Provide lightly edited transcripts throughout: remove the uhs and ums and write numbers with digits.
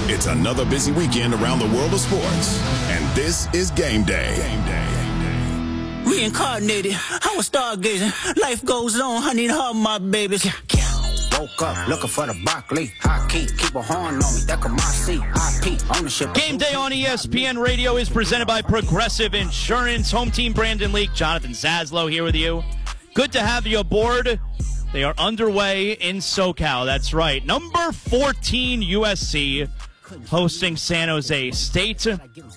It's another busy weekend around the world of sports, and this is Game Day. Reincarnated, I was stargazing. Life goes on, I need her, my babies. Woke up looking for the broccoli. High key, keep a horn on me. That could my seat. IP ownership. Game Day on ESPN Radio is presented by Progressive Insurance. Home team Brandon Leak, Jonathan Zaslow here with you. Good to have you aboard. They are underway in SoCal. That's right. Number 14 USC hosting San Jose State.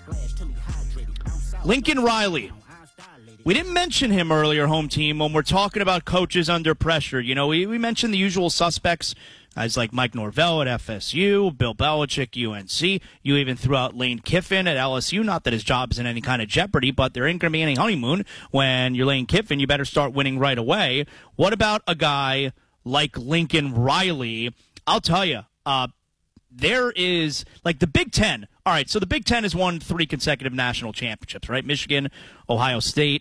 Lincoln Riley. We didn't mention him earlier, home team, when we're talking about coaches under pressure. You know, we mentioned the usual suspects, guys like Mike Norvell at FSU, Bill Belichick, UNC. You even threw out Lane Kiffin at LSU. Not that his job is in any kind of jeopardy, but there ain't going to be any honeymoon. When you're Lane Kiffin, you better start winning right away. What about a guy like Lincoln Riley? I'll tell you, there is, like, the Big Ten. All right, so the Big Ten has won 3 consecutive national championships, right? Michigan, Ohio State,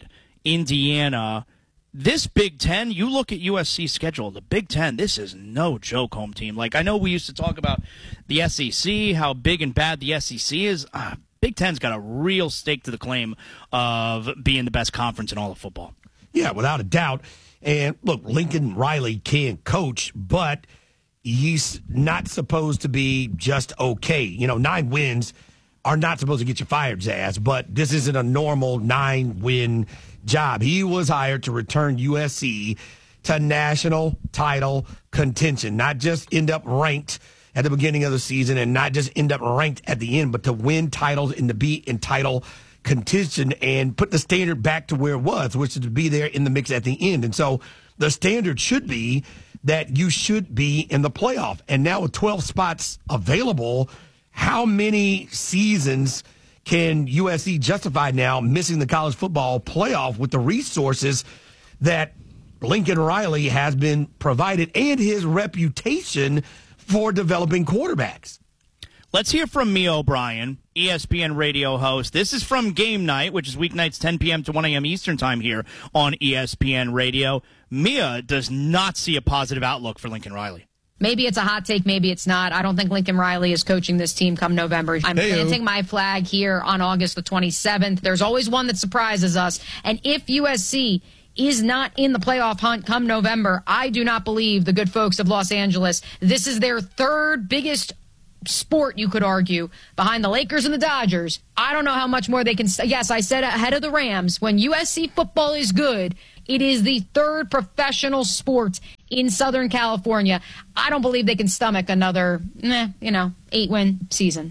Indiana. This Big Ten, you look at USC's schedule, the Big Ten, this is no joke, home team. Like, I know we used to talk about the SEC, how big and bad the SEC is. Big Ten's got a real stake to the claim of being the best conference in all of football. Yeah, without a doubt. And, look, Lincoln Riley can coach, but he's not supposed to be just okay. You know, 9 wins are not supposed to get you fired, Zaz, but this isn't a normal 9-win job. He was hired to return USC to national title contention, not just end up ranked at the beginning of the season and not just end up ranked at the end, but to win titles and to be in title contention and put the standard back to where it was, which is to be there in the mix at the end. And so the standard should be that you should be in the playoff. And now with 12 spots available, how many seasons can USC justify now missing the college football playoff with the resources that Lincoln Riley has been provided and his reputation for developing quarterbacks? Let's hear from Mia O'Brien, ESPN radio host. This is from Game Night, which is weeknights 10 p.m. to 1 a.m. Eastern time here on ESPN Radio. Mia does not see a positive outlook for Lincoln Riley. Maybe it's a hot take, maybe it's not. I don't think Lincoln Riley is coaching this team come November. I'm planting my flag here on August the 27th. There's always one that surprises us. And if USC is not in the playoff hunt come November, I do not believe the good folks of Los Angeles. This is their third biggest sport, you could argue, behind the Lakers and the Dodgers. I don't know how much more they can. Yes, I said ahead of the Rams. When USC football is good, it is the third professional sport in Southern California. I don't believe they can stomach another, 8-win season.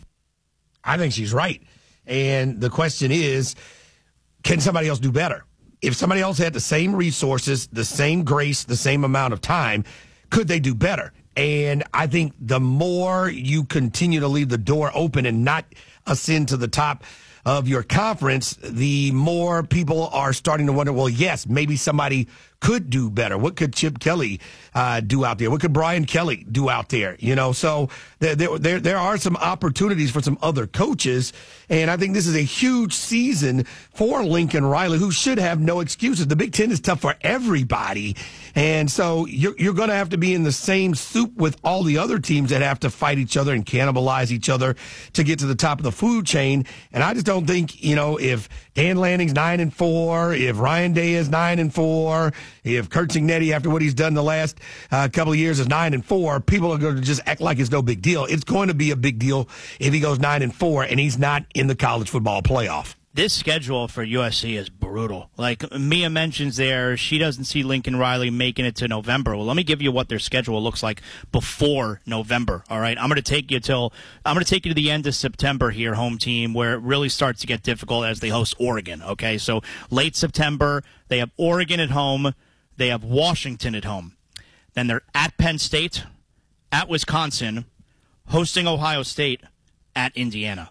I think she's right. And the question is, can somebody else do better? If somebody else had the same resources, the same grace, the same amount of time, could they do better? And I think the more you continue to leave the door open and not ascend to the top of your conference, the more people are starting to wonder, well, yes, maybe somebody could do better. What could Chip Kelly do out there? What could Brian Kelly do out there? You know, so there are some opportunities for some other coaches, and I think this is a huge season for Lincoln Riley, who should have no excuses. The Big Ten is tough for everybody, and so you're going to have to be in the same soup with all the other teams that have to fight each other and cannibalize each other to get to the top of the food chain. And I just don't think, if Dan Lanning's 9-4, if Ryan Day is 9-4, if Kurt Cignetti, after what he's done the last couple of years, is 9-4, people are going to just act like it's no big deal. It's going to be a big deal if he goes 9-4 and he's not in the college football playoff. This schedule for USC is brutal. Like Mia mentions there, she doesn't see Lincoln Riley making it to November. Well, let me give you what their schedule looks like before November. All right, I'm going to take you to the end of September here, home team, where it really starts to get difficult as they host Oregon. Okay, so late September, they have Oregon at home, they have Washington at home, then they're at Penn State, at Wisconsin, hosting Ohio State, at Indiana.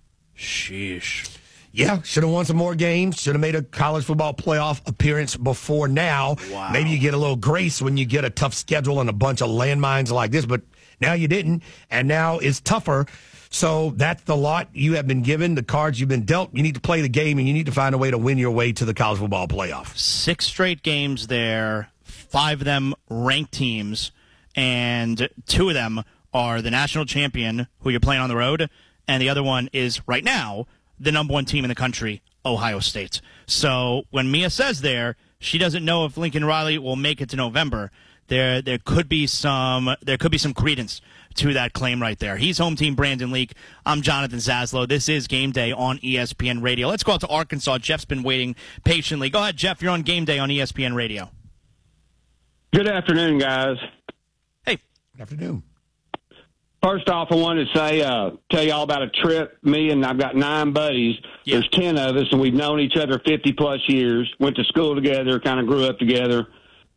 Sheesh. Yeah, should have won some more games. Should have made a college football playoff appearance before now. Wow. Maybe you get a little grace when you get a tough schedule and a bunch of landmines like this, but now you didn't, and now it's tougher. So that's the lot you have been given, the cards you've been dealt. You need to play the game, and you need to find a way to win your way to the college football playoff. 6 straight games there, 5 of them ranked teams, and 2 of them are the national champion, who you're playing on the road, and the other one is right now the number one team in the country, Ohio State. So when Mia says she doesn't know if Lincoln Riley will make it to November, there could be some credence to that claim right there. He's home team Brandon Leak. I'm Jonathan Zaslow. This is Game Day on ESPN Radio. Let's go out to Arkansas. Jeff's been waiting patiently. Go ahead, Jeff. You're on Game Day on ESPN Radio. Good afternoon, guys. Hey. Good afternoon. First off, I wanted to say, tell you all about a trip. Me and I've got 9 buddies. Yeah. There's 10 of us, and we've known each other 50-plus years. Went to school together, kind of grew up together.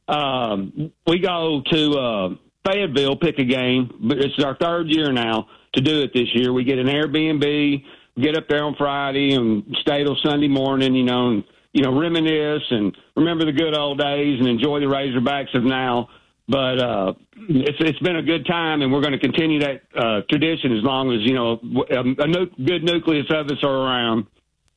We go to Fayetteville, pick a game. But it's our 3rd year now to do it this year. We get an Airbnb, get up there on Friday, and stay till Sunday morning, and reminisce and remember the good old days and enjoy the Razorbacks of now. But it's been a good time, and we're going to continue that tradition as long as, a good nucleus of us are around.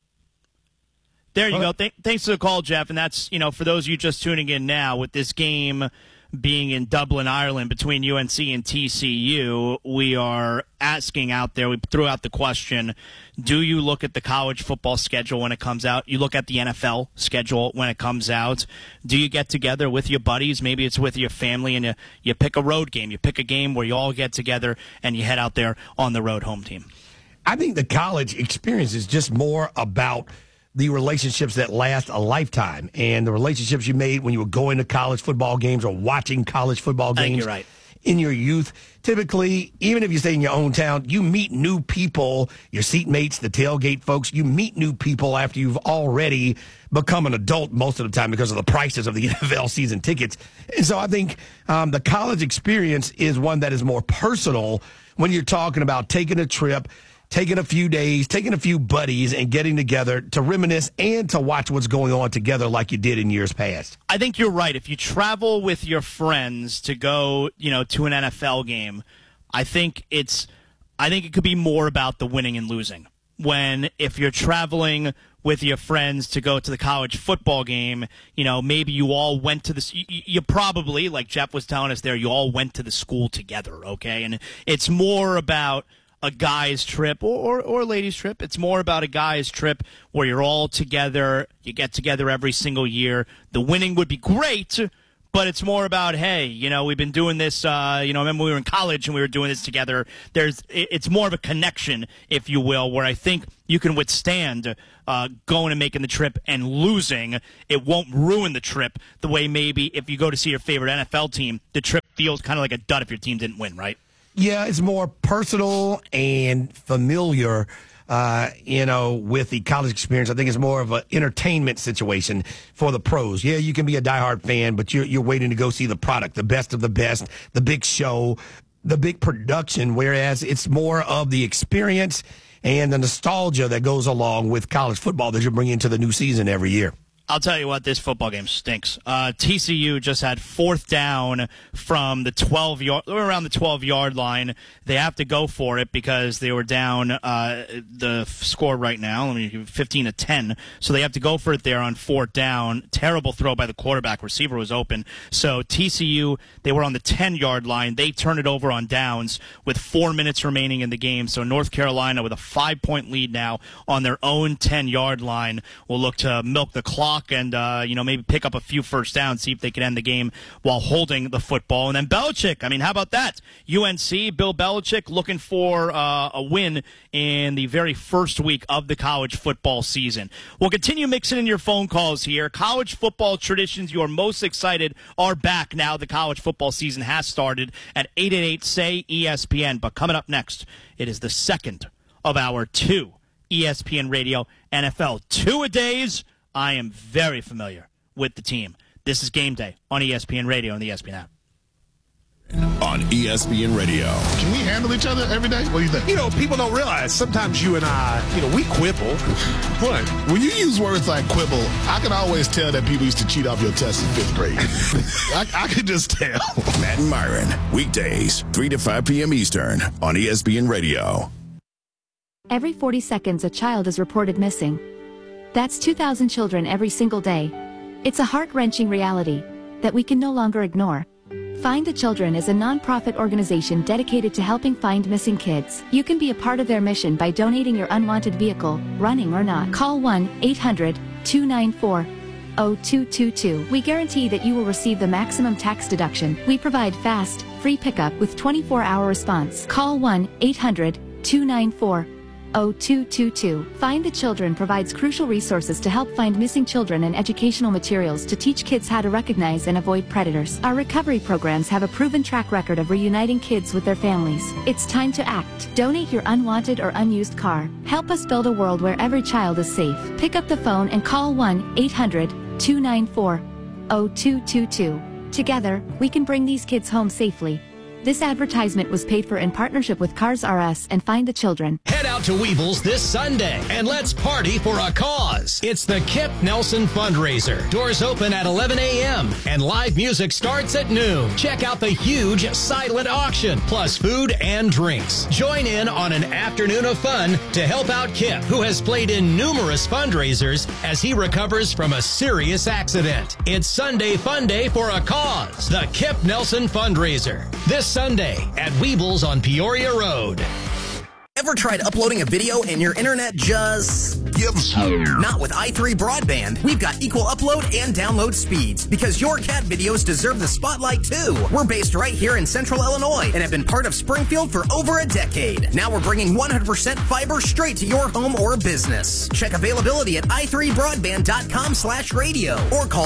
There you go. Thanks for the call, Jeff. And that's, for those of you just tuning in now, with this game being in Dublin, Ireland, between UNC and TCU, we are asking out there, we threw out the question, do you look at the college football schedule when it comes out? You look at the NFL schedule when it comes out. Do you get together with your buddies? Maybe it's with your family, and you pick a road game. You pick a game where you all get together and you head out there on the road home team. I think the college experience is just more about the relationships that last a lifetime, and the relationships you made when you were going to college football games or watching college football games. I think you're right. In your youth. Typically, even if you stay in your own town, you meet new people, your seatmates, the tailgate folks. You meet new people after you've already become an adult most of the time because of the prices of the NFL season tickets. And so I think the college experience is one that is more personal when you're talking about taking a trip, taking a few days, taking a few buddies, and getting together to reminisce and to watch what's going on together like you did in years past. I think you're right. If you travel with your friends to go, to an NFL game, I think it could be more about the winning and losing. If you're traveling with your friends to go to the college football game, maybe you all went to you probably, like Jeff was telling us there, you all went to the school together, okay? And it's more about a guy's trip or a ladies' trip. It's more about a guy's trip where you're all together. You get together every single year. The winning would be great, but it's more about, hey, we've been doing this. Remember we were in college and we were doing this together. It's more of a connection, if you will, where I think you can withstand going and making the trip and losing. It won't ruin the trip the way maybe if you go to see your favorite NFL team, the trip feels kind of like a dud if your team didn't win, right? Yeah, it's more personal and familiar, with the college experience. I think it's more of an entertainment situation for the pros. Yeah, you can be a diehard fan, but you're waiting to go see the product, the best of the best, the big show, the big production, whereas it's more of the experience and the nostalgia that goes along with college football that you bring into the new season every year. I'll tell you what, this football game stinks. TCU just had 4th down from the 12-yard line. They have to go for it because they were down the score right now, 15-10. So they have to go for it there on 4th down. Terrible throw by the quarterback. Receiver was open. So TCU, they were on the 10-yard line. They turned it over on downs with 4 minutes remaining in the game. So North Carolina with a 5-point lead now on their own 10-yard line will look to milk the clock and maybe pick up a few first downs, see if they can end the game while holding the football. And then Belichick, how about that? UNC, Bill Belichick looking for a win in the very first week of the college football season. We'll continue mixing in your phone calls here. College football traditions you are most excited are back now. The college football season has started at 888-SAY-ESPN. But coming up next, it is the second of our 2 ESPN Radio NFL 2-a-days. I am very familiar with the team. This is Game Day on ESPN Radio and the ESPN app. On ESPN Radio. Can we handle each other every day? What do you think? People don't realize sometimes you and I, we quibble. What? When you use words like quibble, I can always tell that people used to cheat off your tests in 5th grade. I can just tell. Matt and Myron, weekdays, 3 to 5 p.m. Eastern on ESPN Radio. Every 40 seconds, a child is reported missing. That's 2,000 children every single day. It's a heart-wrenching reality that we can no longer ignore. Find the Children is a nonprofit organization dedicated to helping find missing kids. You can be a part of their mission by donating your unwanted vehicle, running or not. Call 1-800-294-0222. We guarantee that you will receive the maximum tax deduction. We provide fast, free pickup with 24-hour response. Call 1-800-294-0222. Find the Children provides crucial resources to help find missing children and educational materials to teach kids how to recognize and avoid predators. Our recovery programs have a proven track record of reuniting kids with their families. It's time to act. Donate your unwanted or unused car. Help us build a world where every child is safe. Pick up the phone and call 1-800-294-0222. Together, we can bring these kids home safely. This advertisement was paid for in partnership with Cars R Us and Find the Children. Head out to Weebles this Sunday and let's party for a cause. It's the Kip Nelson Fundraiser. Doors open at 11 a.m. and live music starts at noon. Check out the huge silent auction, plus food and drinks. Join in on an afternoon of fun to help out Kip, who has played in numerous fundraisers as he recovers from a serious accident. It's Sunday Fun Day for a cause. The Kip Nelson Fundraiser. This Sunday at Weebles on Peoria Road. Ever tried uploading a video and your internet just gives up? Not with i3 Broadband. We've got equal upload and download speeds because your cat videos deserve the spotlight too. We're based right here in Central Illinois and have been part of Springfield for over a decade. Now we're bringing 100% fiber straight to your home or business. Check availability at i3broadband.com/radio or call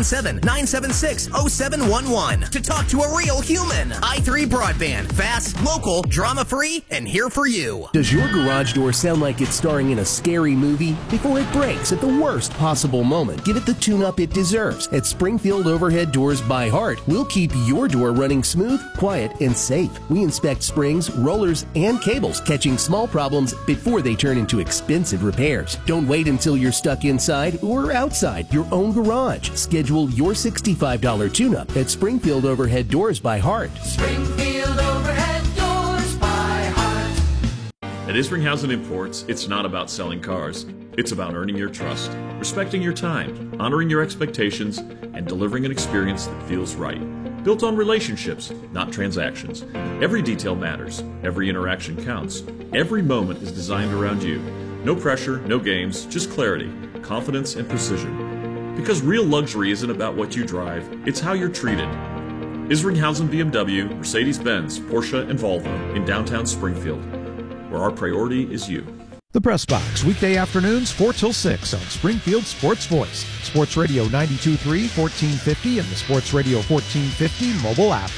877-976-0711 to talk to a real human. i3 Broadband. Fast, local, drama-free, and here for you. Does your garage door sound like it's starring in a scary movie? Before it breaks at the worst possible moment, give it the tune-up it deserves. At Springfield Overhead Doors by Heart, we'll keep your door running smooth, quiet, and safe. We inspect springs, rollers, and cables, catching small problems before they turn into expensive repairs. Don't wait until you're stuck inside or outside your own garage. Schedule your $65 tune-up at Springfield Overhead Doors by Heart. Springfield Overhead Doors by Heart. At Isringhausen Imports, it's not about selling cars. It's about earning your trust, respecting your time, honoring your expectations, and delivering an experience that feels right. Built on relationships, not transactions. Every detail matters. Every interaction counts. Every moment is designed around you. No pressure, no games, just clarity, confidence, and precision. Because real luxury isn't about what you drive, it's how you're treated. Isringhausen BMW, Mercedes-Benz, Porsche, and Volvo in downtown Springfield, where our priority is you. The Press Box, weekday afternoons 4 till 6 on Springfield Sports Voice, Sports Radio 92.3, 1450, and the Sports Radio 1450 mobile app.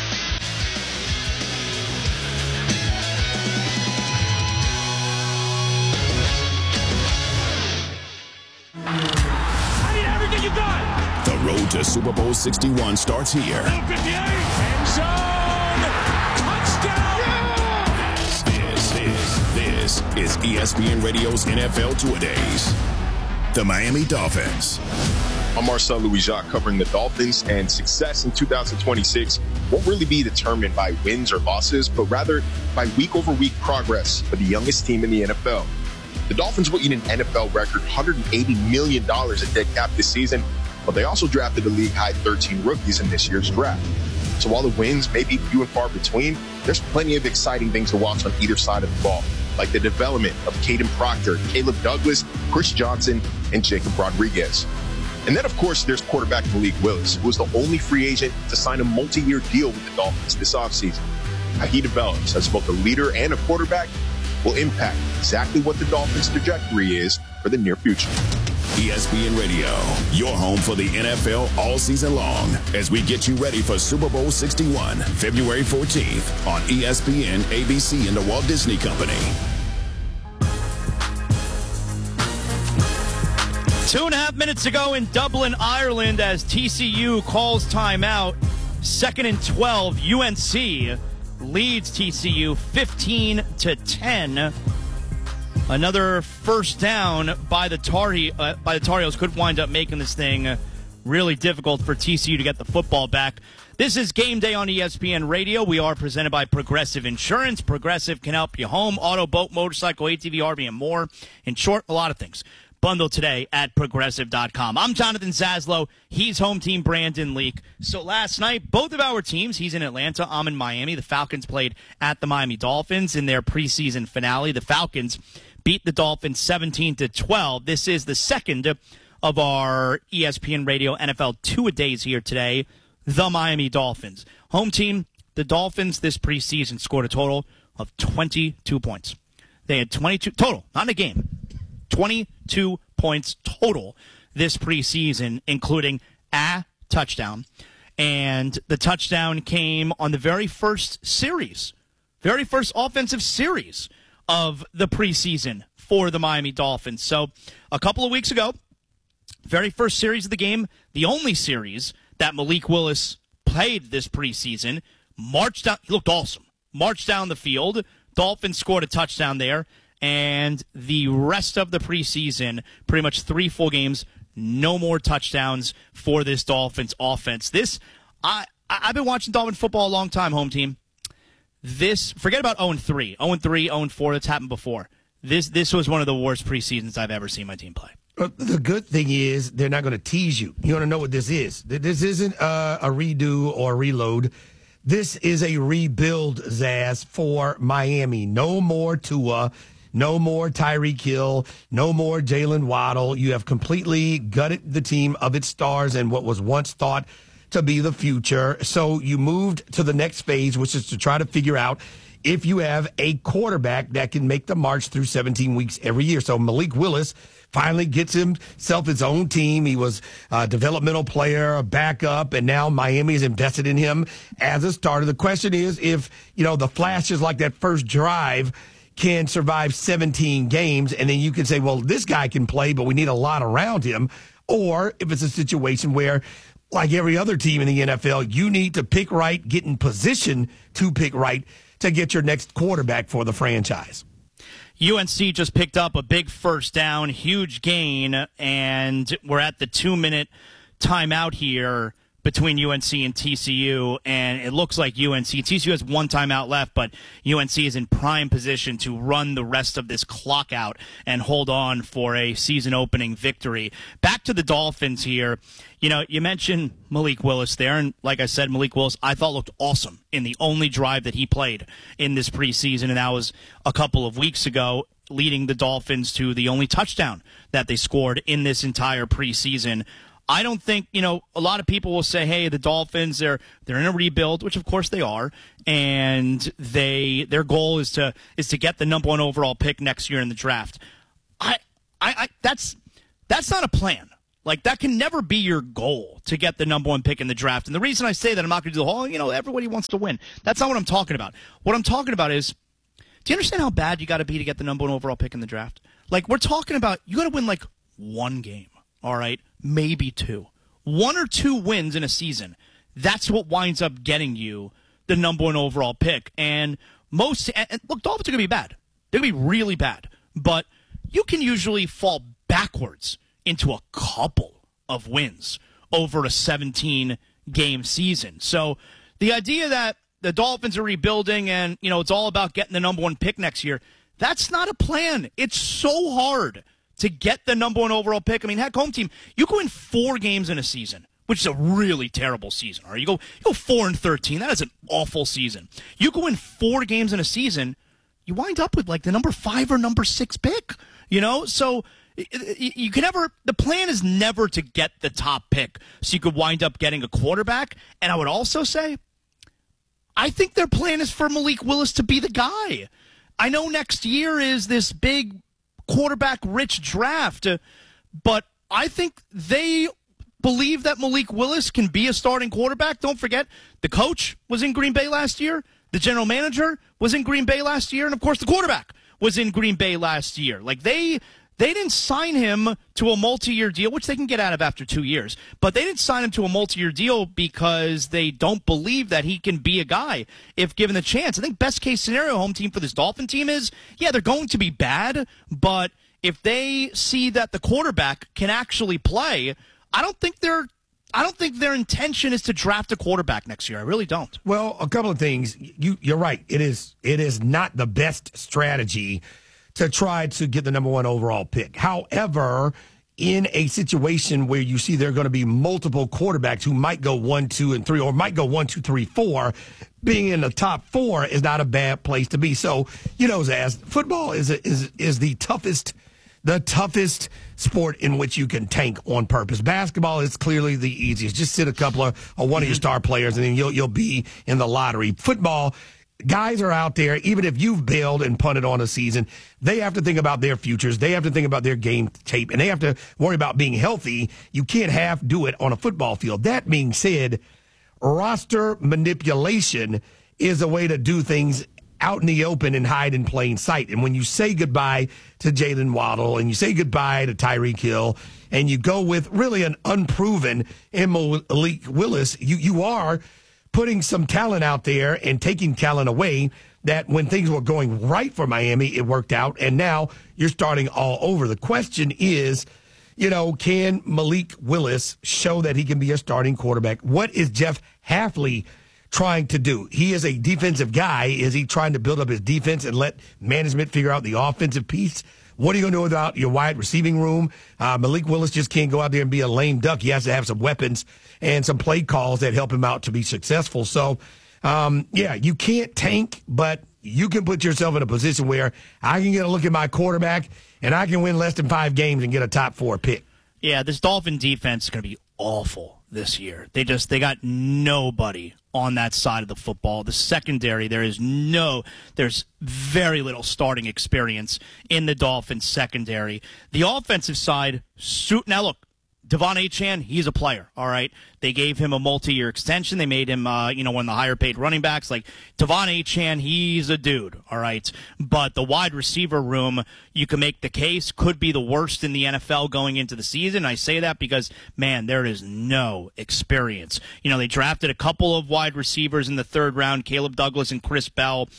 I need everything you got. The road to Super Bowl 61 starts here. End zone. Touchdown. This is ESPN Radio's NFL Two-A-Days. The Miami Dolphins. I'm Marcel Louis-Jacques covering the Dolphins, and success in 2026 won't really be determined by wins or losses, but rather by week-over-week progress for the youngest team in the NFL. The Dolphins will eat an NFL record $180 million in dead cap this season, but they also drafted a league-high 13 rookies in this year's draft. So while the wins may be few and far between, there's plenty of exciting things to watch on either side of the ball, like the development of Caden Proctor, Caleb Douglas, Chris Johnson, and Jacob Rodriguez. And then, of course, there's quarterback Malik Willis, who was the only free agent to sign a multi-year deal with the Dolphins this offseason. How he develops as both a leader and a quarterback will impact exactly what the Dolphins' trajectory is for the near future. ESPN Radio, your home for the NFL all season long, as we get you ready for Super Bowl 61, February 14th on ESPN, ABC, and the Walt Disney Company. 2.5 minutes ago in Dublin, Ireland, as TCU calls timeout. 2nd and 12, UNC leads TCU 15-10. Another first down by the Tar Heels could wind up making this thing really difficult for TCU to get the football back. This is Game Day on ESPN Radio. We are presented by Progressive Insurance. Progressive can help you home, auto, boat, motorcycle, ATV, RV, and more. In short, a lot of things. Bundle today at Progressive.com. I'm Jonathan Zaslow. He's home team Brandon Leak. So last night, both of our teams, he's in Atlanta, I'm in Miami. The Falcons played at the Miami Dolphins in their preseason finale. The Falcons beat the Dolphins 17-12. This is the second of our ESPN Radio NFL two-a-days here today. The Miami Dolphins. Home team, the Dolphins this preseason scored a total of 22 points. They had 22 total, not in a game. 22 points total this preseason, including a touchdown. And the touchdown came on the very first offensive series of the preseason for the Miami Dolphins. So a couple of weeks ago, very first series of the game, the only series that Malik Willis played this preseason, marched down, he looked awesome, marched down the field. Dolphins scored a touchdown there. And the rest of the preseason, pretty much 3 full games, no more touchdowns for this Dolphins offense. I've been watching Dolphin football a long time, home team. Forget about 0-3. 0-3, 0-4, that's happened before. This was one of the worst preseasons I've ever seen my team play. The good thing is they're not going to tease you. You want to know what this is. This isn't a redo or a reload. This is a rebuild, Zaz, for Miami. No more Tua. No more Tyreek Hill, no more Jalen Waddle. You have completely gutted the team of its stars and what was once thought to be the future. So you moved to the next phase, which is to try to figure out if you have a quarterback that can make the march through 17 weeks every year. So Malik Willis finally gets himself his own team. He was a developmental player, a backup, and now Miami has invested in him as a starter. The question is if, the flashes like that first drive can survive 17 games, and then you can say, well, this guy can play, but we need a lot around him. Or if it's a situation where, like every other team in the NFL, you need to pick right, get in position to pick right to get your next quarterback for the franchise. UNC just picked up a big first down, huge gain, and we're at the 2-minute timeout here between UNC and TCU, and it looks like TCU has one timeout left, but UNC is in prime position to run the rest of this clock out and hold on for a season-opening victory. Back to the Dolphins here. You mentioned Malik Willis there, and like I said, Malik Willis I thought looked awesome in the only drive that he played in this preseason, and that was a couple of weeks ago, leading the Dolphins to the only touchdown that they scored in this entire preseason. I don't think, a lot of people will say, hey, the Dolphins, they're in a rebuild, which of course they are, and their goal is to get the number 1 overall pick next year in the draft. That's not a plan. Like, that can never be your goal, to get the number 1 pick in the draft. And the reason I say that, I'm not going to do the whole, everybody wants to win. That's not what I'm talking about. What I'm talking about is, do you understand how bad you got to be to get the number 1 overall pick in the draft? Like, we're talking about, you got to win like 1 game. All right, maybe 2. 1 or 2 wins in a season. That's what winds up getting you the number 1 overall pick. And look, Dolphins are going to be bad. They're going to be really bad. But you can usually fall backwards into a couple of wins over a 17-game season. So the idea that the Dolphins are rebuilding and, it's all about getting the number 1 pick next year, that's not a plan. It's so hard to get the number 1 overall pick. I mean, heck, home team, you go in 4 games in a season, which is a really terrible season. All right, you go 4-13. That is an awful season. You go in 4 games in a season, you wind up with like the number 5 or number 6 pick. So you can never. The plan is never to get the top pick, so you could wind up getting a quarterback. And I would also say, I think their plan is for Malik Willis to be the guy. I know next year is this big quarterback-rich draft, but I think they believe that Malik Willis can be a starting quarterback. Don't forget, the coach was in Green Bay last year, the general manager was in Green Bay last year, and of course the quarterback was in Green Bay last year. Like, they didn't sign him to a multi-year deal, which they can get out of after 2 years, but they didn't sign him to a multi-year deal because they don't believe that he can be a guy if given the chance. I think best case scenario home team for this Dolphin team is, yeah, they're going to be bad, but if they see that the quarterback can actually play, I don't think their intention is to draft a quarterback next year. I really don't. Well, a couple of things. You're right. It is not the best strategy to try to get the number 1 overall pick. However, in a situation where you see there are going to be multiple quarterbacks who might go 1, 2, and 3, or might go 1, 2, 3, 4, being in the top 4 is not a bad place to be. So, Zaz, football is the toughest sport in which you can tank on purpose. Basketball is clearly the easiest. Just sit a couple of one of your star players, and then you'll be in the lottery. Football, guys are out there, even if you've bailed and punted on a season, they have to think about their futures. They have to think about their game tape, and they have to worry about being healthy. You can't half do it on a football field. That being said, roster manipulation is a way to do things out in the open and hide in plain sight. And when you say goodbye to Jalen Waddle and you say goodbye to Tyreek Hill and you go with really an unproven Malik Willis, you are putting some talent out there and taking talent away that when things were going right for Miami, it worked out, and now you're starting all over. The question is, can Malik Willis show that he can be a starting quarterback? What is Jeff Hafley trying to do? He is a defensive guy. Is he trying to build up his defense and let management figure out the offensive piece? What are you going to do without your wide receiving room? Malik Willis just can't go out there and be a lame duck. He has to have some weapons and some play calls that help him out to be successful. So, you can't tank, but you can put yourself in a position where I can get a look at my quarterback and I can win less than 5 games and get a top 4 pick. Yeah, this Dolphin defense is going to be awful this year. They got nobody on that side of the football. The secondary, there's very little starting experience in the Dolphins secondary. The offensive side, now look, Devon Achane, he's a player, all right? They gave him a multi-year extension. They made him, one of the higher-paid running backs. Like, Devon Achane, he's a dude, all right? But the wide receiver room, you can make the case, could be the worst in the NFL going into the season. I say that because, man, there is no experience. They drafted a couple of wide receivers in the 3rd round, Caleb Douglas and Chris Bell,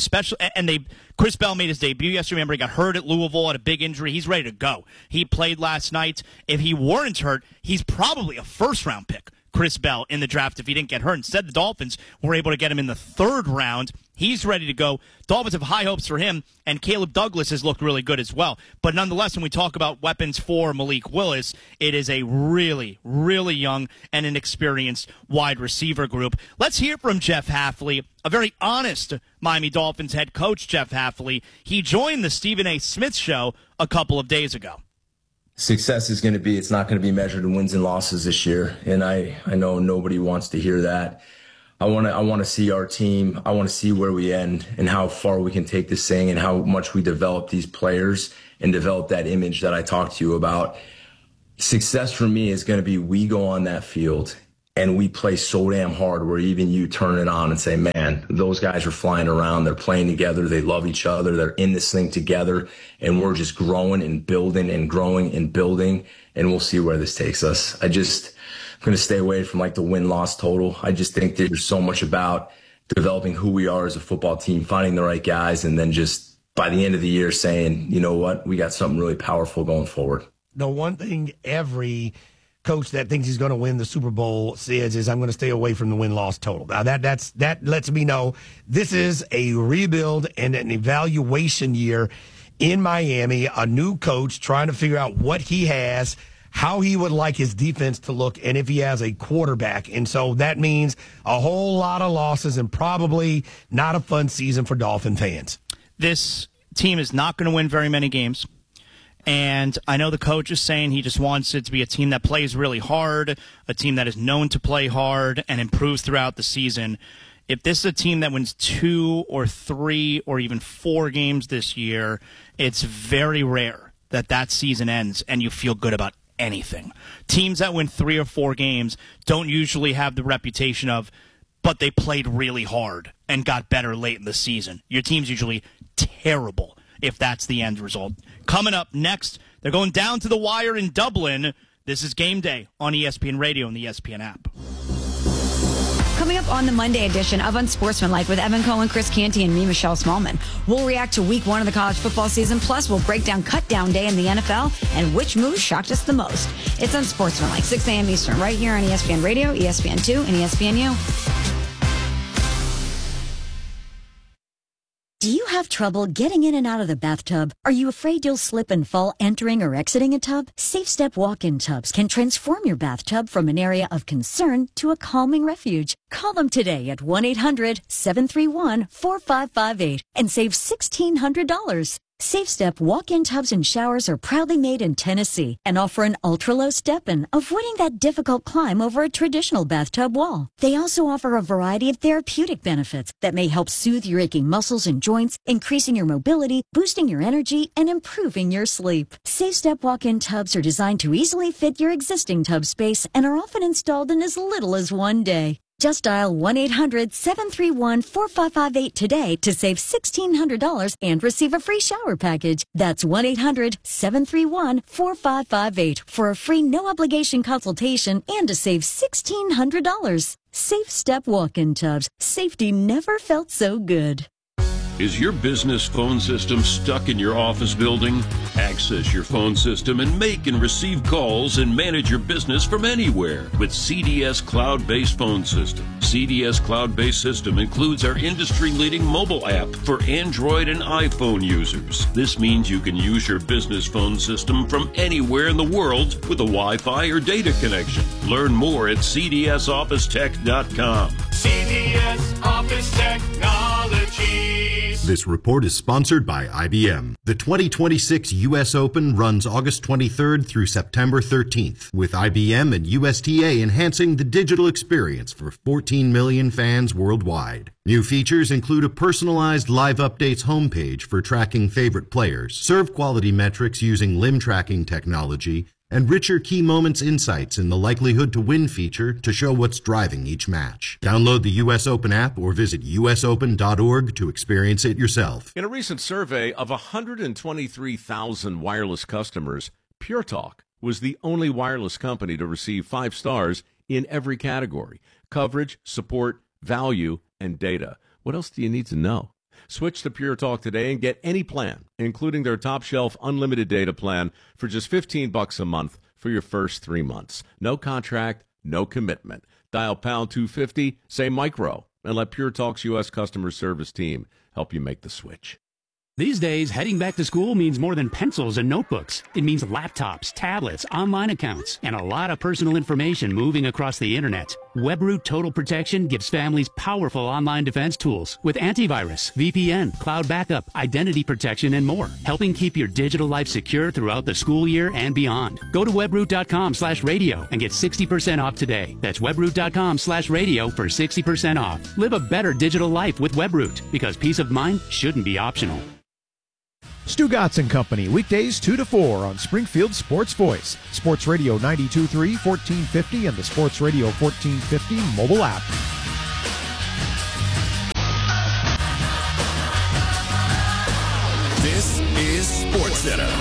Chris Bell made his debut yesterday. Remember, he got hurt at Louisville, had a big injury. He's ready to go. He played last night. If he weren't hurt, he's probably a first-round pick, Chris Bell, in the draft if he didn't get hurt. Instead, the Dolphins were able to get him in the 3rd round. He's ready to go. Dolphins have high hopes for him, and Caleb Douglas has looked really good as well. But nonetheless, when we talk about weapons for Malik Willis, it is a really, really young and inexperienced wide receiver group. Let's hear from Jeff Hafley, a very honest Miami Dolphins head coach, Jeff Hafley. He joined the Stephen A. Smith Show a couple of days ago. Success is going to be, it's not going to be measured in wins and losses this year. And I know nobody wants to hear that. I want to see our team. I want to see where we end and how far we can take this thing and how much we develop these players and develop that image that I talked to you about. Success for me is going to be we go on that field and we play so damn hard where even you turn it on and say, man, those guys are flying around. They're playing together. They love each other. They're in this thing together. And we're just growing and building and growing and building. And we'll see where this takes us. I'm going to stay away from the win-loss total. I just think there's so much about developing who we are as a football team, finding the right guys, and then just by the end of the year saying, you know what, we got something really powerful going forward. The one thing every coach that thinks he's going to win the Super Bowl says is, I'm going to stay away from the win-loss total. Now, that lets me know this is a rebuild and an evaluation year in Miami, a new coach trying to figure out what he has, how he would like his defense to look, and if he has a quarterback. And so that means a whole lot of losses and probably not a fun season for Dolphin fans. This team is not going to win very many games. And I know the coach is saying he just wants it to be a team that plays really hard, a team that is known to play hard and improves throughout the season. If this is a team that wins 2 or 3 or even 4 games this year, it's very rare that season ends and you feel good about anything. Teams that win 3 or 4 games don't usually have the reputation of, but they played really hard and got better late in the season. Your team's usually terrible if that's the end result. Coming up next, they're going down to the wire in Dublin. This is Game Day on ESPN Radio and the ESPN app. Coming up on the Monday edition of Unsportsmanlike with Evan Cohen, Chris Canty, and me, Michelle Smallman. We'll react to week 1 of the college football season. Plus, we'll break down cut down day in the NFL and which move shocked us the most. It's Unsportsmanlike, 6 a.m. Eastern, right here on ESPN Radio, ESPN2, and ESPNU. Do you have have trouble getting in and out of the bathtub? Are you afraid you'll slip and fall entering or exiting a tub? SafeStep walk-in tubs can transform your bathtub from an area of concern to a calming refuge. Call them today at 1-800-731-4558 and save $1,600. SafeStep walk-in tubs and showers are proudly made in Tennessee and offer an ultra-low step-in, avoiding that difficult climb over a traditional bathtub wall. They also offer a variety of therapeutic benefits that may help soothe your aching muscles and joints, increasing your mobility, boosting your energy, and improving your sleep. SafeStep walk-in tubs are designed to easily fit your existing tub space and are often installed in as little as one day. Just dial 1-800-731-4558 today to save $1,600 and receive a free shower package. That's 1-800-731-4558 for a free no-obligation consultation and to save $1,600. SafeStep walk-in tubs. Safety never felt so good. Is your business phone system stuck in your office building? Access your phone system and make and receive calls and manage your business from anywhere with CDS Cloud-Based Phone System. CDS Cloud-Based System includes our industry-leading mobile app for Android and iPhone users. This means you can use your business phone system from anywhere in the world with a Wi-Fi or data connection. Learn more at cdsofficetech.com. CDS Office Technology. This report is sponsored by IBM. The 2026 U.S. Open runs August 23rd through September 13th, with IBM and USTA enhancing the digital experience for 14 million fans worldwide. New features include a personalized live updates homepage for tracking favorite players, serve quality metrics using limb tracking technology, and richer key moments insights in the likelihood to win feature to show what's driving each match. Download the U.S. Open app or visit usopen.org to experience it yourself. In a recent survey of 123,000 wireless customers, Pure Talk was the only wireless company to receive 5 stars in every category: coverage, support, value, and data. What else do you need to know? Switch to Pure Talk today and get any plan, including their top-shelf unlimited data plan, for just $15 a month for your first 3 months. No contract, no commitment. Dial pound 250, say micro, and let Pure Talk's U.S. customer service team help you make the switch. These days, heading back to school means more than pencils and notebooks. It means laptops, tablets, online accounts, and a lot of personal information moving across the internet. WebRoot Total Protection gives families powerful online defense tools with antivirus, VPN, cloud backup, identity protection, and more, helping keep your digital life secure throughout the school year and beyond. Go to webroot.com/radio and get 60% off today. That's webroot.com/radio for 60% off. Live a better digital life with WebRoot, because peace of mind shouldn't be optional. Stu Gatz and Company, weekdays 2 to 4 on Springfield Sports Voice, Sports Radio 92.3, 1450, and the Sports Radio 1450 mobile app. This is SportsCenter.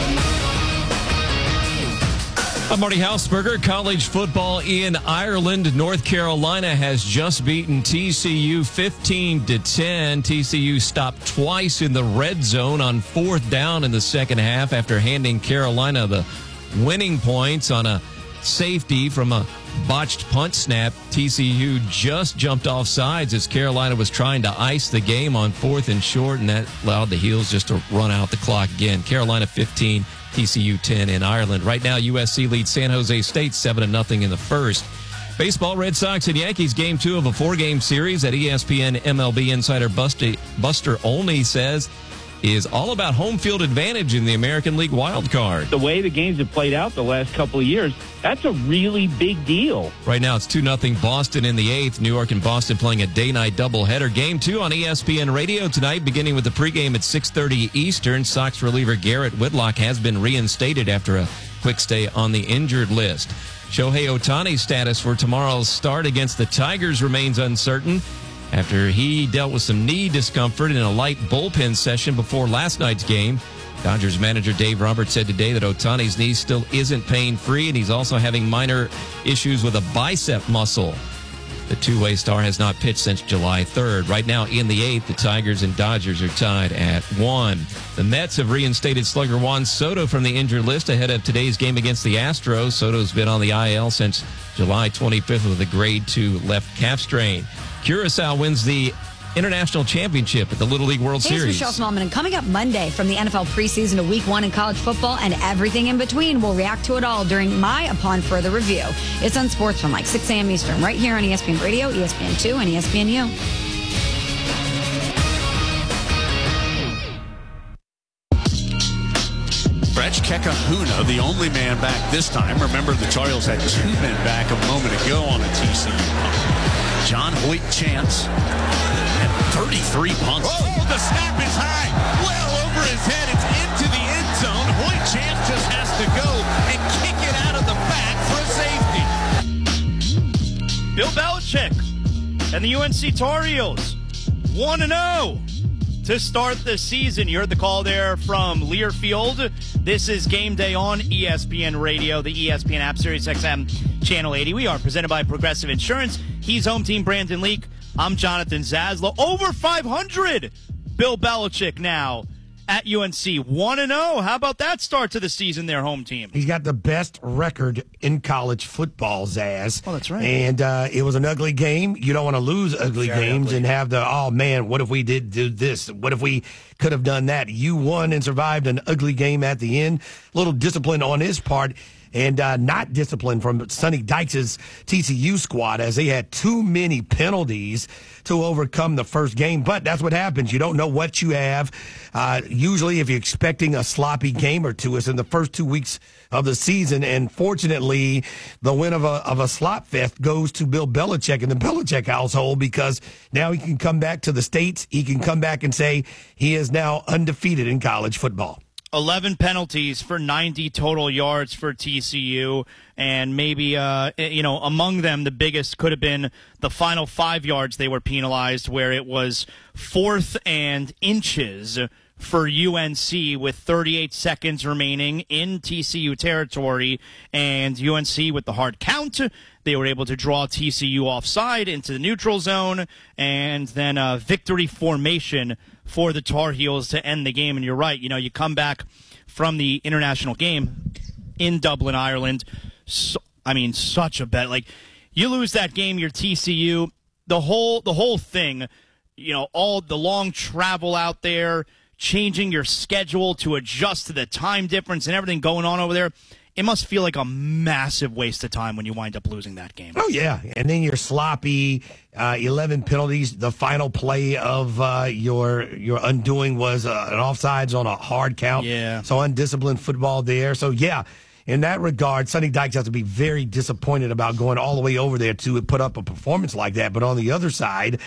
I'm Marty Hausberger. College football in Ireland. North Carolina has just beaten TCU 15-10. TCU stopped twice in the red zone on 4th down in the second half after handing Carolina the winning points on a safety from a botched punt snap. TCU just jumped off sides as Carolina was trying to ice the game on 4th and short, and that allowed the Heels just to run out the clock again. Carolina 15, TCU 10 in Ireland. Right now, USC leads San Jose State 7-0 in the first. Baseball, Red Sox and Yankees, Game 2 of a 4-game series that ESPN MLB insider Buster Olney says is all about home field advantage in the American League wild card. The way the games have played out the last couple of years, that's a really big deal. Right now it's 2-0 Boston in the 8th. New York and Boston playing a day-night doubleheader. Game 2 on ESPN Radio tonight, beginning with the pregame at 6:30 Eastern. Sox reliever Garrett Whitlock has been reinstated after a quick stay on the injured list. Shohei Ohtani's status for tomorrow's start against the Tigers remains uncertain after he dealt with some knee discomfort in a light bullpen session before last night's game. Dodgers manager Dave Roberts said today that Ohtani's knee still isn't pain-free, and he's also having minor issues with a bicep muscle. The two-way star has not pitched since July 3rd. Right now in the 8th, the Tigers and Dodgers are tied at 1. The Mets have reinstated slugger Juan Soto from the injured list ahead of today's game against the Astros. Soto's been on the IL since July 25th with a grade 2 left calf strain. Curaçao wins the international championship at the Little League World Hey, it's Series. Michelle Smallman, and coming up Monday from the NFL preseason to week 1 in college football and everything in between, we'll react to it all during my Upon Further Review. It's on Sportsman, 6 a.m. Eastern, right here on ESPN Radio, ESPN2, and ESPNU. Brett Kekahuna, the only man back this time. Remember, the Tar Heels had 2 men back a moment ago on a TCU punt. John Hoyt Chance and 33 punts. Oh, the snap is high, well over his head. It's into the end zone. Hoyt Chance just has to go and kick it out of the back for a safety. Bill Belichick and the UNC Tar Heels 1-0 to start the season. You heard the call there from Learfield. This is Game Day on ESPN Radio, the ESPN app, Sirius XM Channel 80. We are presented by Progressive Insurance. He's home team Brandon Leak. I'm Jonathan Zaslow. Over 500. Bill Belichick now at UNC 1-0. How about that start to the season, their home team? He's got the best record in college football, Zaz. Oh, that's right. And it was an ugly game. You don't want to lose ugly games and have the, oh, man, what if we did do this? What if we could have done that? You won and survived an ugly game at the end. A little discipline on his part. And not discipline from Sonny Dykes' TCU squad, as they had too many penalties to overcome the first game. But that's what happens. You don't know what you have. Usually, if you're expecting a sloppy game or two, it's in the first 2 weeks of the season. And fortunately, the win of a slop fest goes to Bill Belichick and the Belichick household, because now he can come back to the States. He can come back and say he is now undefeated in college football. 11 penalties for 90 total yards for TCU, and maybe, among them, the biggest could have been the final 5 yards they were penalized, where it was 4th and inches for UNC with 38 seconds remaining in TCU territory, and UNC with the hard count. They were able to draw TCU offside into the neutral zone, and then a victory formation for the Tar Heels to end the game. And you're right, you come back from the international game in Dublin, Ireland. Such a bet. Like, you lose that game, you're TCU. The whole thing, all the long travel out there, changing your schedule to adjust to the time difference and everything going on over there. It must feel like a massive waste of time when you wind up losing that game. Oh, yeah. And then you're sloppy, 11 penalties. The final play of your undoing was an offsides on a hard count. Yeah. So undisciplined football there. So, yeah, in that regard, Sonny Dykes has to be very disappointed about going all the way over there to put up a performance like that. But on the other side,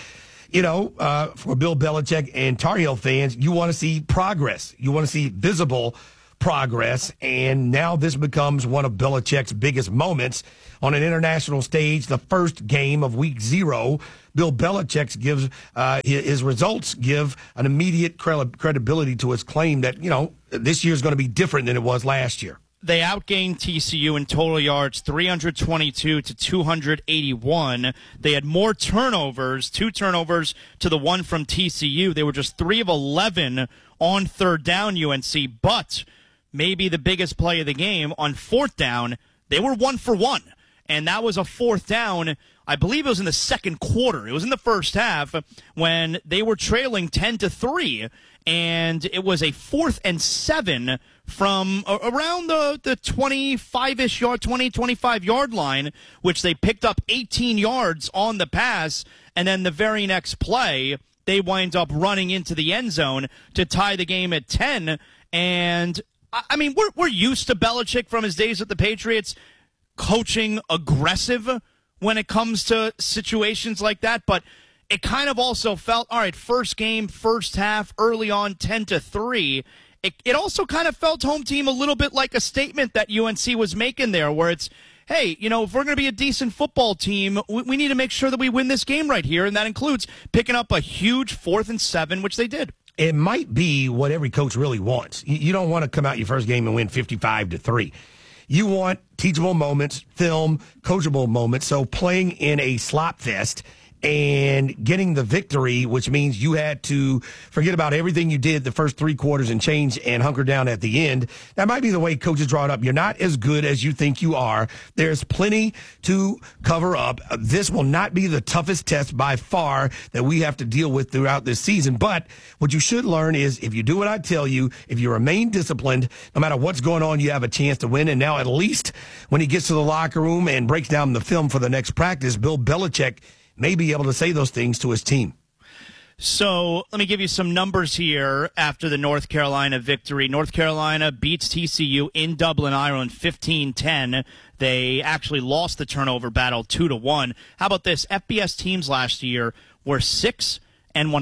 for Bill Belichick and Tar Heel fans, you want to see progress. You want to see visible progress, and now this becomes one of Belichick's biggest moments on an international stage. The first game of week 0, Bill Belichick gives his results give an immediate credibility to his claim that this year is going to be different than it was last year. They outgained TCU in total yards, 322 to 281. They had more turnovers, 2 turnovers to the 1 from TCU. They were just 3 of 11 on third down, UNC, but maybe the biggest play of the game on 4th down, they were 1 for 1. And that was a 4th down, I believe it was in the second quarter. It was in the first half when they were trailing 10-3. And it was a 4th and 7 from around the 25-ish yard, 25 yard line, which they picked up 18 yards on the pass. And then the very next play, they wind up running into the end zone to tie the game at 10. And we're used to Belichick from his days at the Patriots coaching aggressive when it comes to situations like that, but it kind of also felt, all right, first game, first half, early on, 10-3. It also kind of felt, home team, a little bit like a statement that UNC was making there, where it's, hey, if we're going to be a decent football team, we need to make sure that we win this game right here, and that includes picking up a huge 4th and 7, which they did. It might be what every coach really wants. You don't want to come out your first game and win 55-3. You want teachable moments, film, coachable moments. So playing in a slop fest and getting the victory, which means you had to forget about everything you did the first 3 quarters and change and hunker down at the end. That might be the way coaches draw it up. You're not as good as you think you are. There's plenty to cover up. This will not be the toughest test by far that we have to deal with throughout this season. But what you should learn is if you do what I tell you, if you remain disciplined, no matter what's going on, you have a chance to win. And now at least when he gets to the locker room and breaks down the film for the next practice, Bill Belichick may be able to say those things to his team. So let me give you some numbers here after the North Carolina victory. North Carolina beats TCU in Dublin, Ireland, 15-10. They actually lost the turnover battle 2-1. How about this? FBS teams last year were 6 and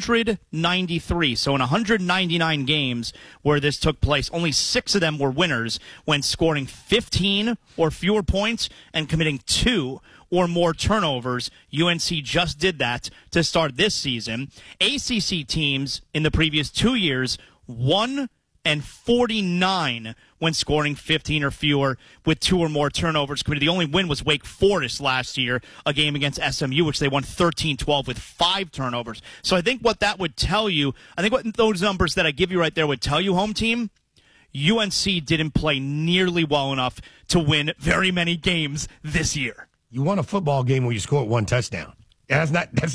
193. So in 199 games where this took place, only 6 of them were winners when scoring 15 or fewer points and committing 2 or more turnovers. UNC just did that to start this season. ACC teams in the previous 2 years, 1 and 49 when scoring 15 or fewer with 2 or more turnovers committed. The only win was Wake Forest last year, a game against SMU, which they won 13-12 with 5 turnovers. So I think what that would tell you, I think what those numbers that I give you right there would tell you, home team, UNC didn't play nearly well enough to win very many games this year. You won a football game where you scored 1 touchdown. That's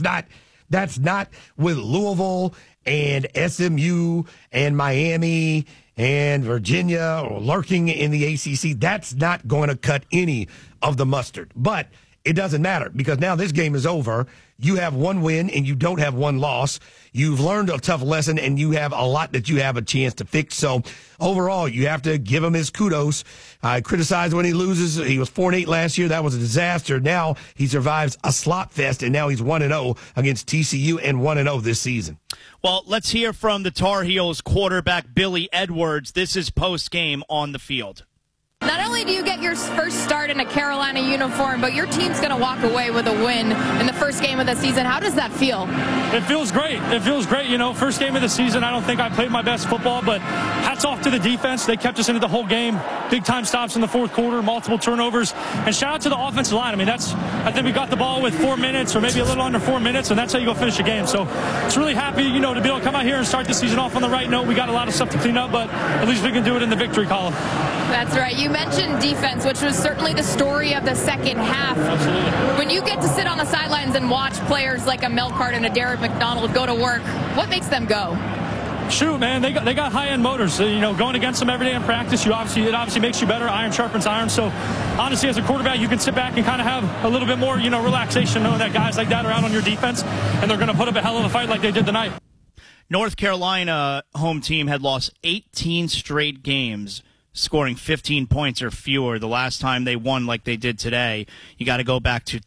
not with Louisville and SMU and Miami and Virginia or lurking in the ACC. That's not going to cut any of the mustard. But it doesn't matter because now this game is over. You have 1 win and you don't have 1 loss. You've learned a tough lesson and you have a lot that you have a chance to fix. So overall, you have to give him his kudos. I criticized when he loses. He was 4-8 last year. That was a disaster. Now he survives a slot fest and now he's 1-0 against TCU and 1-0 this season. Well, let's hear from the Tar Heels quarterback Billy Edwards. This is post-game on the field. Not only do you get your first start in a Carolina uniform, but your team's going to walk away with a win in the first game of the season. How does that feel? It feels great. It feels great. You know, first game of the season, I don't think I played my best football, but hats off to the defense. They kept us into the whole game. Big time stops in the fourth quarter, multiple turnovers. And shout out to the offensive line. I mean, I think we got the ball with 4 minutes or maybe a little under 4 minutes, and that's how you go finish a game. So it's really happy, you know, to be able to come out here and start the season off on the right note. We got a lot of stuff to clean up, but at least we can do it in the victory column. That's right. You mentioned defense, which was certainly the story of the second half. Absolutely. When you get to sit on the sidelines and watch players like a Melkart and a Derek McDonald go to work, what makes them go? Shoot, man, they got high-end motors. You know, going against them every day in practice, it obviously makes you better. Iron sharpens iron. So, honestly, as a quarterback, you can sit back and kind of have a little bit more, you know, relaxation knowing that guys like that are out on your defense, and they're going to put up a hell of a fight like they did tonight. North Carolina home team had lost 18 straight games, scoring 15 points or fewer. The last time they won like they did today, you got to go back to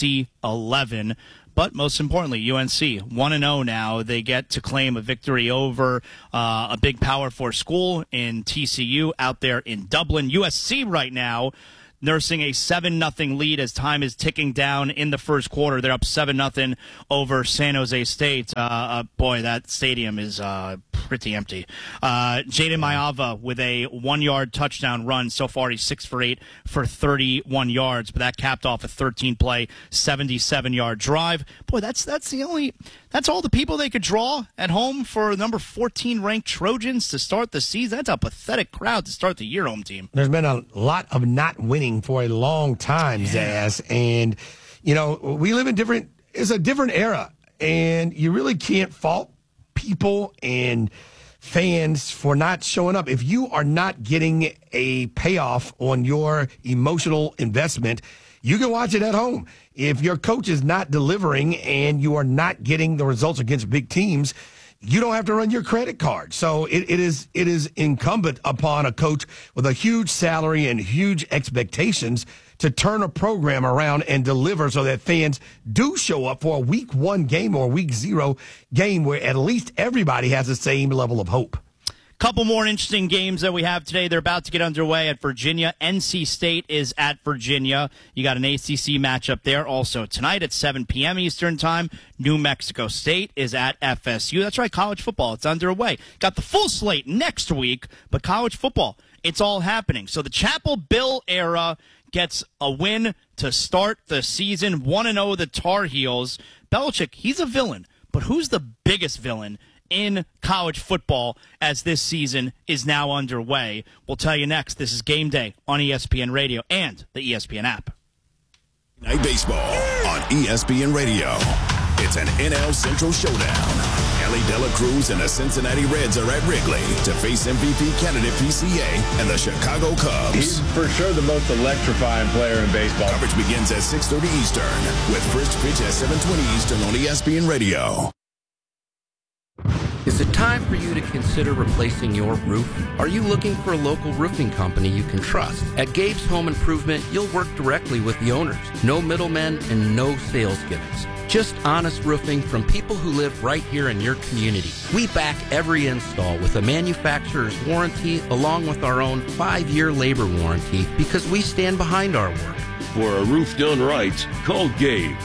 2011. But most importantly, UNC 1-0 now. They get to claim a victory over a big Power 4 school in TCU out there in Dublin. USC right now nursing a 7-0 lead as time is ticking down in the first quarter. They're up 7-0 over San Jose State. Boy, that stadium is pretty empty. Jaden Maiava with a 1-yard touchdown run. So far, he's 6 for 8 for 31 yards, but that capped off a 13-play, 77-yard drive. Boy, that's all the people they could draw at home for number 14 ranked Trojans to start the season. That's a pathetic crowd to start the year, home team. There's been a lot of not winning for a long time, Zaz, and you know we live in it's a different era, and you really can't fault people and fans for not showing up. If you are not getting a payoff on your emotional investment, you can watch it at home. If your coach is not delivering and you are not getting the results against big teams, you don't have to run your credit card. So it is incumbent upon a coach with a huge salary and huge expectations to turn a program around and deliver so that fans do show up for a week 1 game or a week 0 game where at least everybody has the same level of hope. Couple more interesting games that we have today. They're about to get underway at Virginia. NC State is at Virginia. You got an ACC matchup there also tonight at 7 p.m. Eastern Time. New Mexico State is at FSU. That's right, college football. It's underway. Got the full slate next week, but college football, it's all happening. So the Chapel Bill era gets a win to start the season. 1-0 the Tar Heels. Belichick, he's a villain, but who's the biggest villain in college football as this season is now underway? We'll tell you next. This is Game Day on ESPN Radio and the ESPN app. Night Baseball on ESPN Radio. It's an NL Central showdown. Ellie Dela Cruz and the Cincinnati Reds are at Wrigley to face MVP candidate PCA and the Chicago Cubs. He's for sure the most electrifying player in baseball. Coverage begins at 6:30 Eastern with first pitch at 7:20 Eastern on ESPN Radio. Is it time for you to consider replacing your roof? Are you looking for a local roofing company you can trust? At Gabe's Home Improvement, you'll work directly with the owners. No middlemen and no sales gimmicks. Just honest roofing from people who live right here in your community. We back every install with a manufacturer's warranty along with our own 5-year labor warranty because we stand behind our work. For a roof done right, call Gabe,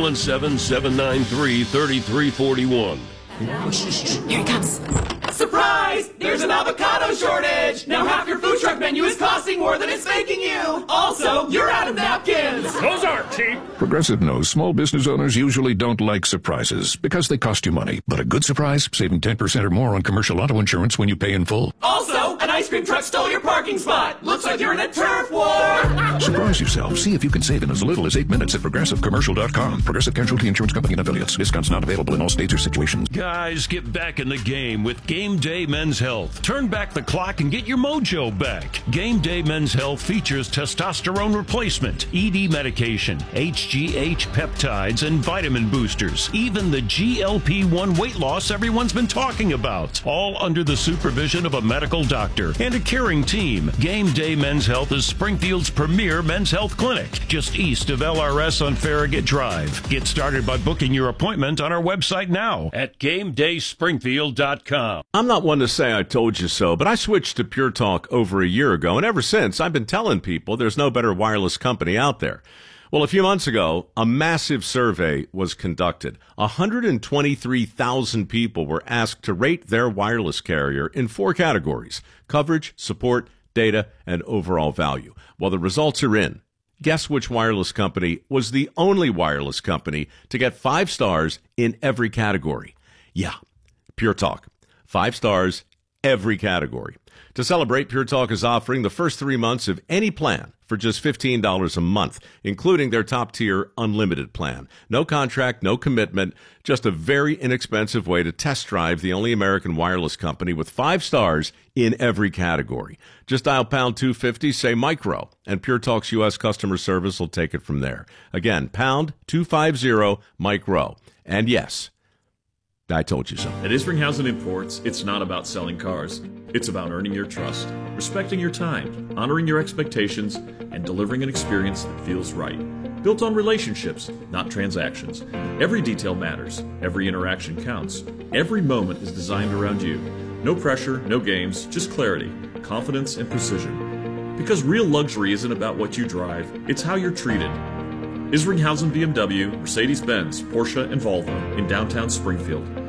217-793-3341. Here he comes. Surprise! There's an avocado shortage! Now half your food truck menu is costing more than it's making you! Also, you're out of napkins! Those aren't cheap! Progressive knows small business owners usually don't like surprises because they cost you money. But a good surprise, saving 10% or more on commercial auto insurance when you pay in full. Also, an ice cream truck stole your parking spot! Looks like you're in a turf war! Surprise yourself. See if you can save in as little as 8 minutes at ProgressiveCommercial.com. Progressive Casualty Insurance Company and Affiliates. Discounts not available in all states or situations. Guys, get back in the game with Game Day Men's Health. Turn back the clock and get your mojo back. Game Day Men's Health features testosterone replacement, ED medication, HGH peptides, and vitamin boosters. Even the GLP-1 weight loss everyone's been talking about. All under the supervision of a medical doctor and a caring team. Game Day Men's Health is Springfield's premier men's health clinic, just east of LRS on Farragut Drive. Get started by booking your appointment on our website now at GameDaySpringfield.com. I'm not one to say I told you so, but I switched to Pure Talk over a year ago, and ever since, I've been telling people there's no better wireless company out there. Well, a few months ago, a massive survey was conducted. 123,000 people were asked to rate their wireless carrier in 4 categories: coverage, support, data, and overall value. Well, the results are in. Guess which wireless company was the only wireless company to get 5 stars in every category? Yeah, Pure Talk. 5 stars, every category. To celebrate, Pure Talk is offering the first 3 months of any plan for just $15 a month, including their top-tier unlimited plan. No contract, no commitment, just a very inexpensive way to test drive the only American wireless company with 5 stars in every category. Just dial pound 250, say micro, and Pure Talk's U.S. customer service will take it from there. Again, pound 250 micro. And yes, I told you so. At Isringhausen Imports, it's not about selling cars. It's about earning your trust, respecting your time, honoring your expectations, and delivering an experience that feels right. Built on relationships, not transactions. Every detail matters. Every interaction counts. Every moment is designed around you. No pressure, no games, just clarity, confidence, and precision. Because real luxury isn't about what you drive, it's how you're treated. Isringhausen BMW, Mercedes-Benz, Porsche, and Volvo in downtown Springfield.